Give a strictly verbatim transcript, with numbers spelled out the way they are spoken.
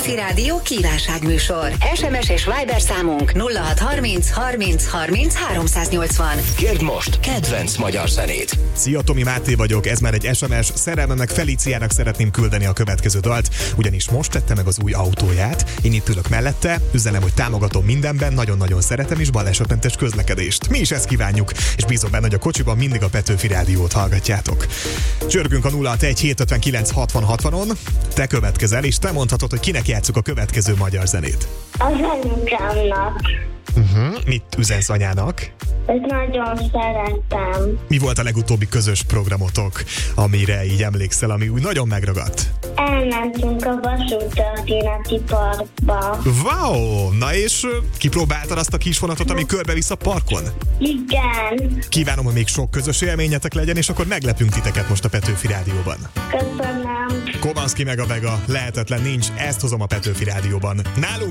Petőfi Rádió kívánságműsor. es em es és Viber számunk nulla hat harminc harminc harminc háromszáznyolcvan. Kérd most kedvenc magyar zenét. Szia, Tomi Máté vagyok, ez már egy es em es. Szerelmemnek Feliciának szeretném küldeni a következő dalt, ugyanis most tette meg az új autóját. Én itt ülök mellette, üzenem, hogy támogatom mindenben, nagyon-nagyon szeretem is balesetmentes közlekedést. Mi is ezt kívánjuk, és bízom benne, hogy a kocsiban mindig a Petőfi Rádiót hallgatjátok. Csörgünk a nulla hat egy hét ötvenkilenc hatvan hatvanon. Te következel, és te mondhatod, hogy kinek játsszuk a következő magyar zenét. Az anyukámnak. Uh-huh. Mit üzensz anyának? Ezt nagyon szeretem. Mi volt a legutóbbi közös programotok, amire így emlékszel, ami úgy nagyon megragadt? Elmentünk a vasúttörténeti parkba. Wow! Na és kipróbáltad azt a kis vonatot, ami körbe-visz a parkon? Igen. Kívánom, hogy még sok közös élményetek legyen, és akkor meglepünk titeket most a Petőfi Rádióban. Köszönöm. Komanszki meg a Vega, lehetetlen nincs, ezt hozom a Petőfi Rádióban. Nálunk